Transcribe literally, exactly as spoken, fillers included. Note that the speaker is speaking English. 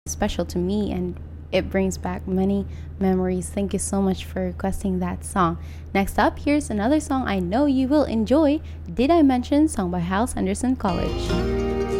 special to me, and it brings back many memories. Thank you so much for requesting that song. Next up, here's another song I know you will enjoy. Did I Mention, sung by House Anderson College.